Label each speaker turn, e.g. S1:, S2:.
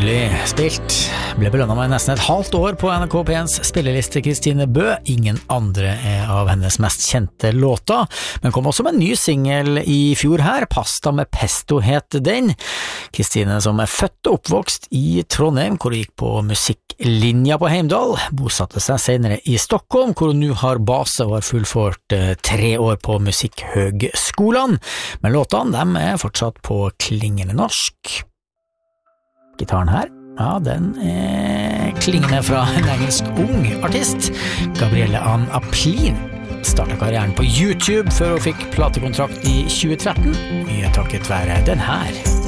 S1: Nydelig spilt. Ble belønnet med nesten et halvt år på NRK P1s spilleliste Kristine Bø. Ingen andre av hennes mest kjente låter, men kom også med en ny single i fjor her. Pasta med pesto het den. Kristine som født og oppvokst i Trondheim, hvor hun gikk på musikklinja på Heimdal, bosatte seg senere i Stockholm, hvor hun nå har base og har fullført 3 år på musikkhøgskolen. Men låtene, de fortsatt på klingende norsk. Gitaren her, ja, den klingende fra en engelsk ung artist, Gabrielle Ann Aplin. Startet karrieren på YouTube før hun fikk platekontrakt i 2013, mye takket være den her.